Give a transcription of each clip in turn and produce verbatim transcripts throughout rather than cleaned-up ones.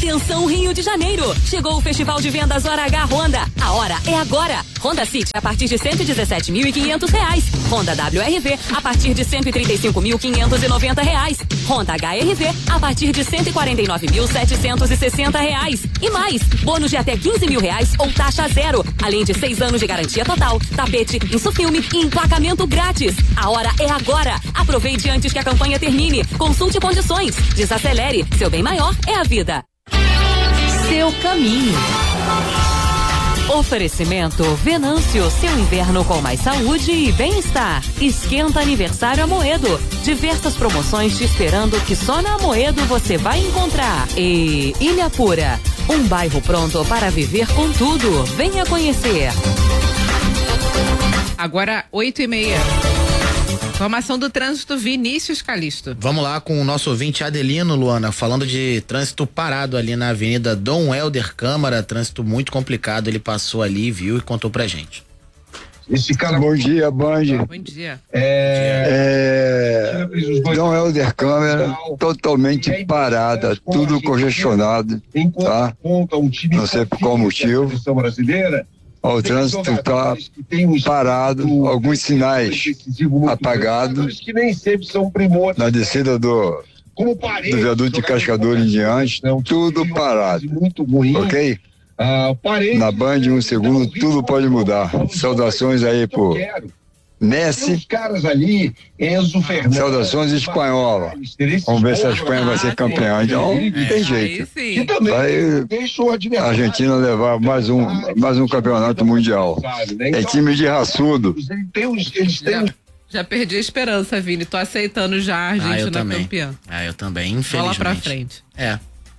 Atenção Rio de Janeiro, chegou o Festival de Vendas Hora H Honda. A hora é agora. Honda City a partir de cento e dezessete mil e quinhentos reais. Honda W R V a partir de cento e trinta e cinco mil quinhentos e noventa reais. Honda H R V a partir de cento e quarenta e nove mil setecentos e sessenta reais. E mais, bônus de até quinze mil reais ou taxa zero. Além de seis anos de garantia total, tapete, insufilme e emplacamento grátis. A hora é agora. Aproveite antes que a campanha termine. Consulte condições. Desacelere. Seu bem maior é a vida. Seu caminho. Oferecimento Venâncio, seu inverno com mais saúde e bem-estar. Esquenta aniversário Amoedo. Diversas promoções te esperando que só na Amoedo você vai encontrar. E Ilha Pura, um bairro pronto para viver com tudo. Venha conhecer. Agora oito e meia. Informação do trânsito, Vinícius Calixto. Vamos lá com o nosso ouvinte Adelino, Luana, falando de trânsito parado ali na Avenida Dom Helder Câmara, trânsito muito complicado, ele passou ali, viu e contou pra gente. Esse cara... Bom dia, Band. Bom dia. É... é... Dom Helder Câmara totalmente parada, tudo congestionado, tá? Não sei por qual motivo. O trânsito está parado, alguns sinais apagados na descida do, do viaduto de Cascador em diante, tudo parado, ok? Na Band, um segundo, tudo pode mudar. Saudações aí pro Messi. Saudações espanhola. Vamos ver se a Espanha vai ser campeã. Então, não tem jeito. Vai a Argentina levar mais um, mais um campeonato mundial. É time de raçudo. Já, já perdi a esperança, Vini. Tô aceitando já a Argentina ah, campeã. Ah, eu também, infelizmente. Bola pra frente. É.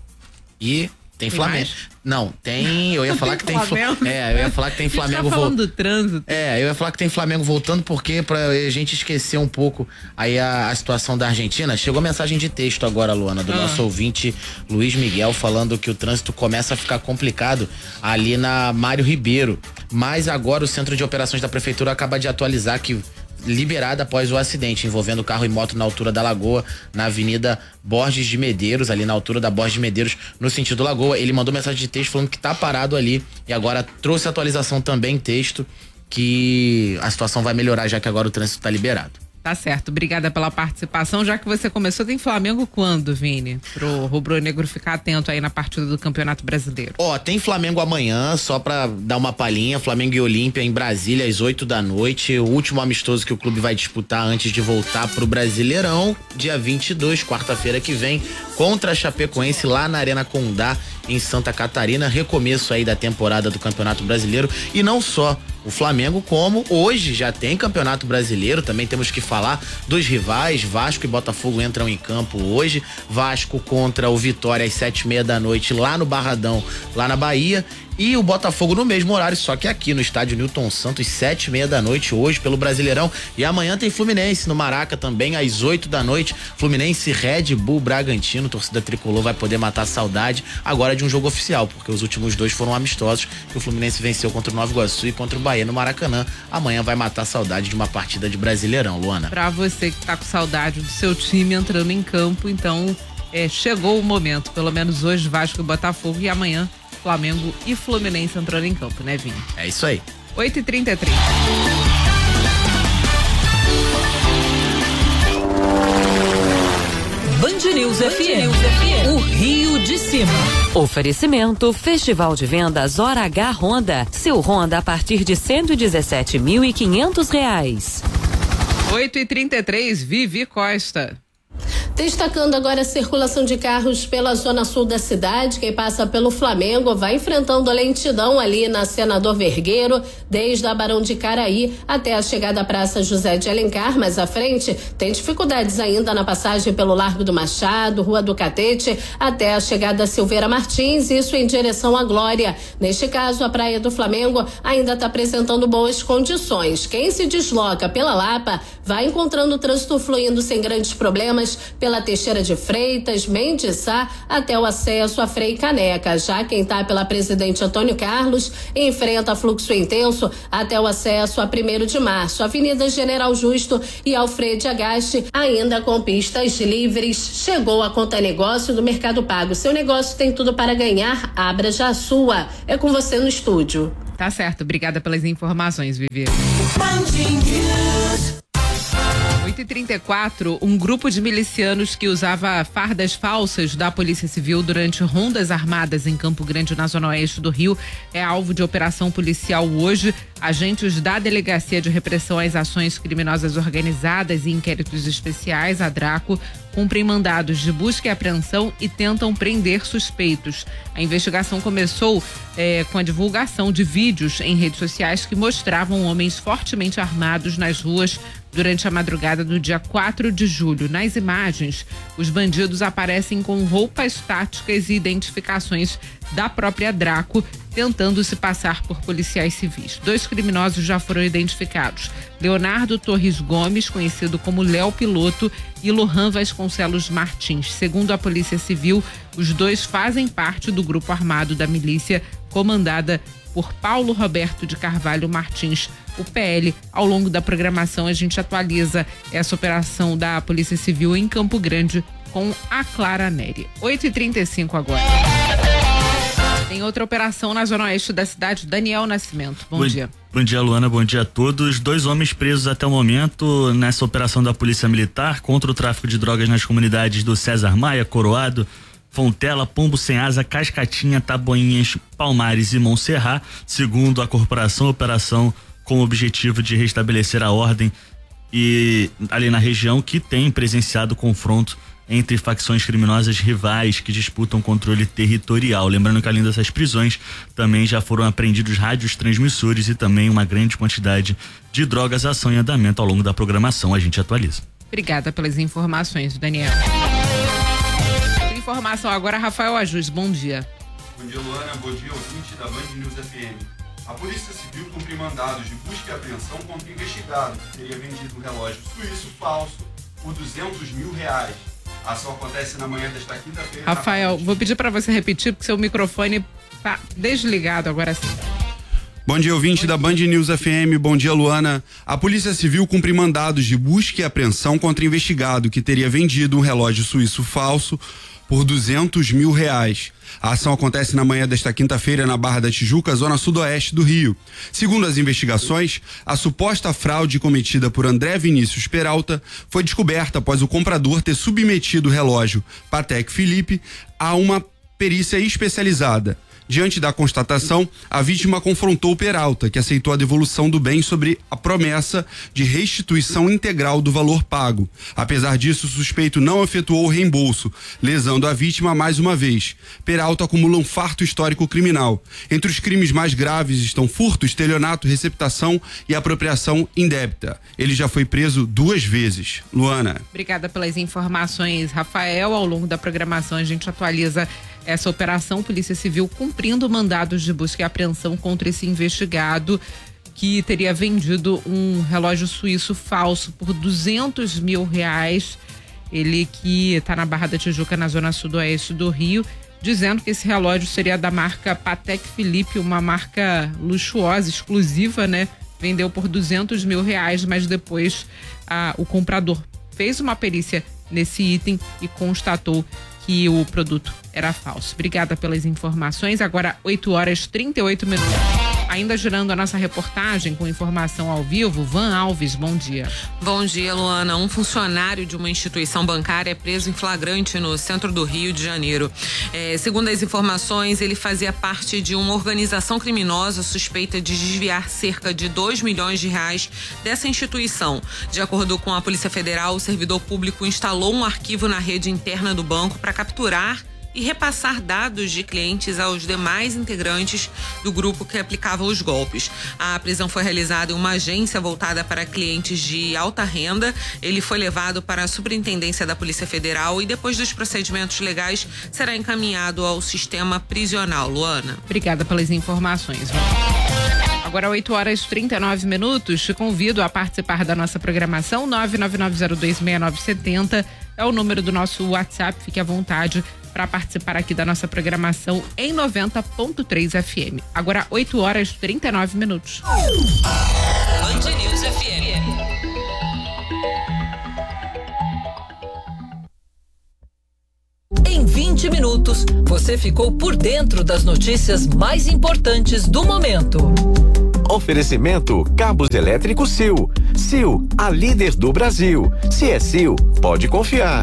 E tem, tem Flamengo. Mais? Não, tem. Eu ia falar que tem Flamengo. É, eu ia falar que tem Flamengo voltando. Tá falando do trânsito. É, eu ia falar que tem Flamengo voltando, porque pra gente esquecer um pouco aí a, a situação da Argentina, chegou mensagem de texto agora, Luana, do ah. nosso ouvinte Luiz Miguel, falando que o trânsito começa a ficar complicado ali na Mário Ribeiro. Mas agora o Centro de Operações da Prefeitura acaba de atualizar que liberada após o acidente envolvendo carro e moto na altura da Lagoa, na Avenida Borges de Medeiros, ali na altura da Borges de Medeiros, no sentido Lagoa. Ele mandou mensagem de texto falando que tá parado ali e agora trouxe atualização também em texto que a situação vai melhorar, já que agora o trânsito tá liberado. Tá certo, obrigada pela participação. Já que você começou, tem Flamengo quando, Vini? Pro rubro-negro ficar atento aí na partida do Campeonato Brasileiro. Ó, oh, tem Flamengo amanhã, só pra dar uma palhinha, Flamengo e Olímpia em Brasília às oito da noite, o último amistoso que o clube vai disputar antes de voltar pro Brasileirão, dia vinte e dois, quarta-feira que vem, contra a Chapecoense lá na Arena Condá, em Santa Catarina, recomeço aí da temporada do Campeonato Brasileiro. E não só o Flamengo, como hoje já tem Campeonato Brasileiro, também temos que falar dos rivais. Vasco e Botafogo entram em campo hoje, Vasco contra o Vitória às sete e meia da noite lá no Barradão, lá na Bahia, e o Botafogo no mesmo horário, só que aqui no estádio Newton Santos, sete e meia da noite hoje pelo Brasileirão. E amanhã tem Fluminense no Maraca também às oito da noite, Fluminense Red Bull Bragantino, torcida tricolor vai poder matar a saudade agora de um jogo oficial, porque os últimos dois foram amistosos, que o Fluminense venceu contra o Nova Iguaçu e contra o Bahia no Maracanã. Amanhã vai matar a saudade de uma partida de Brasileirão, Luana. Pra você que tá com saudade do seu time entrando em campo, então é, chegou o momento, pelo menos hoje Vasco e Botafogo, e amanhã Flamengo e Fluminense entrando em campo, né, Vini? É isso aí. oito e trinta e três. Band News F M, o Rio de Cima. Oferecimento Festival de Vendas Hora H Honda. Seu Honda a partir de cento e dezessete mil e quinhentos reais. oito e trinta e três, Vivi Costa. Destacando agora a circulação de carros pela zona sul da cidade, quem passa pelo Flamengo vai enfrentando a lentidão ali na Senador Vergueiro, desde a Barão de Caraí até a chegada à Praça José de Alencar. Mais à frente, tem dificuldades ainda na passagem pelo Largo do Machado, Rua do Catete, até a chegada a Silveira Martins, isso em direção à Glória. Neste caso, a Praia do Flamengo ainda está apresentando boas condições. Quem se desloca pela Lapa vai encontrando o trânsito fluindo sem grandes problemas pela pela Teixeira de Freitas, Mendes Sá, até o acesso a Frei Caneca. Já quem está pela Presidente Antônio Carlos enfrenta fluxo intenso até o acesso a primeiro de março. Avenida General Justo e Alfrede Agaste, ainda com pistas livres. Chegou a Conta Negócio do Mercado Pago. Seu negócio tem tudo para ganhar, abra já a sua. É com você no estúdio. Tá certo, obrigada pelas informações, Vivi. oito e trinta e quatro, um grupo de milicianos que usava fardas falsas da Polícia Civil durante rondas armadas em Campo Grande, na zona oeste do Rio, é alvo de operação policial hoje. Agentes da Delegacia de Repressão às Ações Criminosas Organizadas e Inquéritos Especiais, a DRACO, cumprem mandados de busca e apreensão e tentam prender suspeitos. A investigação começou eh, com a divulgação de vídeos em redes sociais que mostravam homens fortemente armados nas ruas durante a madrugada do dia quatro de julho. Nas imagens, os bandidos aparecem com roupas táticas e identificações da própria DRACO, tentando se passar por policiais civis. Dois criminosos já foram identificados: Leonardo Torres Gomes, conhecido como Léo Piloto, e Lohan Vasconcelos Martins. Segundo a Polícia Civil, os dois fazem parte do grupo armado da milícia comandada por Paulo Roberto de Carvalho Martins, o P L. Ao longo da programação, a gente atualiza essa operação da Polícia Civil em Campo Grande com a Clara Neri. oito e trinta e cinco agora. Tem outra operação na zona oeste da cidade. Daniel Nascimento, bom, bom dia. Bom dia, Luana, bom dia a todos. Dois homens presos até o momento nessa operação da Polícia Militar contra o tráfico de drogas nas comunidades do César Maia, Coroado, Fontela, Pombo Sem Asa, Cascatinha, Taboinhas, Palmares e Montserrat. Segundo a corporação, a operação com o objetivo de restabelecer a ordem e ali na região, que tem presenciado confronto entre facções criminosas rivais que disputam controle territorial. Lembrando que além dessas prisões, também já foram apreendidos rádios transmissores e também uma grande quantidade de drogas, ação em andamento ao longo da programação. A gente atualiza. Obrigada pelas informações, Daniel. Informação agora, Rafael Ajus, bom dia. Bom dia, Luana, bom dia, ouvinte da Band News F M. A Polícia Civil cumpre mandados de busca e apreensão contra o investigado que teria vendido um relógio suíço falso por duzentos mil reais. A ação acontece na manhã desta quinta-feira. Rafael, vou pedir para você repetir, porque seu microfone tá desligado agora sim. Bom dia, ouvinte da Band News F M. Bom dia, Luana. A Polícia Civil cumpre mandados de busca e apreensão contra investigado que teria vendido um relógio suíço falso por duzentos mil reais. A ação acontece na manhã desta quinta-feira na Barra da Tijuca, zona sudoeste do Rio. Segundo as investigações, a suposta fraude cometida por André Vinícius Peralta foi descoberta após o comprador ter submetido o relógio Patek Philippe a uma perícia especializada. Diante da constatação, a vítima confrontou o Peralta, que aceitou a devolução do bem sobre a promessa de restituição integral do valor pago. Apesar disso, o suspeito não efetuou o reembolso, lesando a vítima mais uma vez. Peralta acumula um farto histórico criminal. Entre os crimes mais graves estão furto, estelionato, receptação e apropriação indébita. Ele já foi preso duas vezes. Luana. Obrigada pelas informações, Rafael. Ao longo da programação, a gente atualiza essa operação. Polícia Civil cumprindo mandados de busca e apreensão contra esse investigado que teria vendido um relógio suíço falso por duzentos mil reais. Ele que está na Barra da Tijuca, na zona sudoeste do Rio, dizendo que esse relógio seria da marca Patek Philippe, uma marca luxuosa, exclusiva, né? Vendeu por duzentos mil reais, mas depois ah, o comprador fez uma perícia nesse item e constatou que o produto era falso. Obrigada pelas informações. Agora, oito horas e trinta e oito minutos. Ainda girando a nossa reportagem com informação ao vivo, Van Alves, bom dia. Bom dia, Luana. Um funcionário de uma instituição bancária é preso em flagrante no centro do Rio de Janeiro. É, segundo as informações, ele fazia parte de uma organização criminosa suspeita de desviar cerca de dois milhões de reais dessa instituição. De acordo com a Polícia Federal, o servidor público instalou um arquivo na rede interna do banco para capturar e repassar dados de clientes aos demais integrantes do grupo que aplicava os golpes. A prisão foi realizada em uma agência voltada para clientes de alta renda. Ele foi levado para a Superintendência da Polícia Federal e depois dos procedimentos legais será encaminhado ao sistema prisional. Luana. Obrigada pelas informações. Agora oito horas e trinta e nove minutos, te convido a participar da nossa programação. Nove nove nove zero dois seis nove sete zero é o número do nosso WhatsApp, fique à vontade para participar aqui da nossa programação em noventa ponto três F M. Agora oito horas e trinta e nove minutos. Band News F M. Em vinte minutos, você ficou por dentro das notícias mais importantes do momento. Oferecimento Cabos Elétricos Sil. Sil, a líder do Brasil. Se é Sil, pode confiar.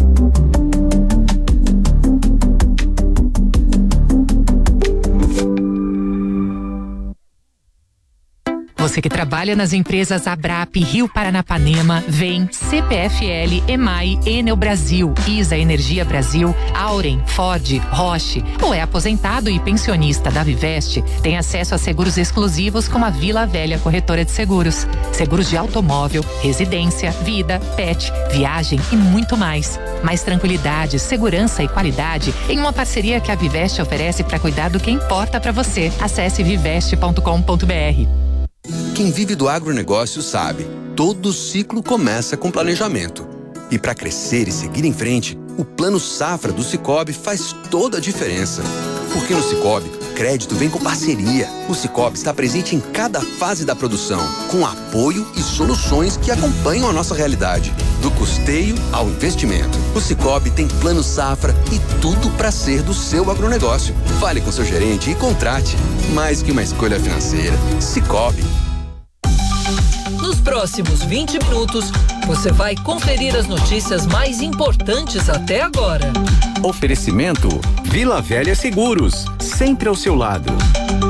Você que trabalha nas empresas Abrap, Rio Paranapanema, Vem, C P F L, EMAI, Enel Brasil, Isa Energia Brasil, Auren, Ford, Roche, ou é aposentado e pensionista da Viveste, tem acesso a seguros exclusivos como a Vila Velha Corretora de Seguros. Seguros de automóvel, residência, vida, pet, viagem e muito mais. Mais tranquilidade, segurança e qualidade em uma parceria que a Viveste oferece para cuidar do que importa para você. Acesse viveste ponto com ponto br. Quem vive do agronegócio sabe, todo ciclo começa com planejamento. E para crescer e seguir em frente, o Plano Safra do Sicoob faz toda a diferença. Porque no Sicoob, crédito vem com parceria. O Sicoob está presente em cada fase da produção, com apoio e soluções que acompanham a nossa realidade. Do custeio ao investimento. O Sicoob tem Plano Safra e tudo para ser do seu agronegócio. Fale com seu gerente e contrate. Mais que uma escolha financeira. Sicoob. Nos próximos vinte minutos, você vai conferir as notícias mais importantes até agora. Oferecimento Vila Velha Seguros, sempre ao seu lado.